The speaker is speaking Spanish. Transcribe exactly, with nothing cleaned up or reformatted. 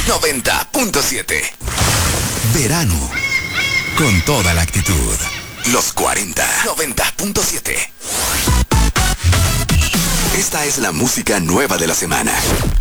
noventa punto siete. Verano. Con toda la actitud. Los cuarenta. noventa punto siete. Esta es la música nueva de la semana.